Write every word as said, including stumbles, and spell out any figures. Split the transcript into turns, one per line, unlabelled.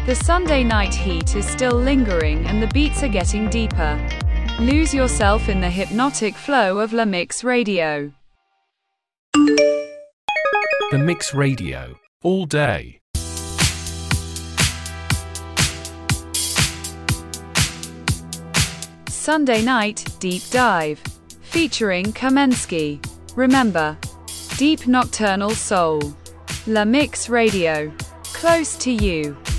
The Sunday night heat is still lingering and the beats are getting deeper. Lose yourself in the hypnotic flow of La Mix Radio.
The Mix Radio. All day.
Sunday Night Deep Dive. Featuring Kamensky. Remember, deep nocturnal soul. La Mix Radio. Close to you.